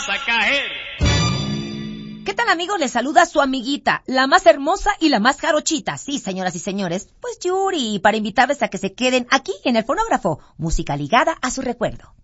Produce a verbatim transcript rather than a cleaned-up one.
a caer. ¿Qué tal, amigos? Les saluda su amiguita, la más hermosa y la más jarochita. Sí, señoras y señores, pues Yuri, para invitarles a que se queden aquí en el fonógrafo. Música ligada a su recuerdo.